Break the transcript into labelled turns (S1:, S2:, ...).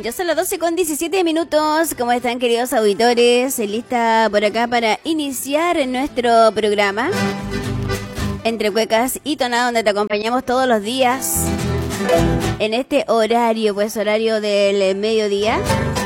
S1: Ya son las 12:17. ¿Cómo están, queridos auditores? Lista por acá para iniciar nuestro programa Entre Cuecas y Tonada, donde te acompañamos todos los días en este horario, pues horario del mediodía.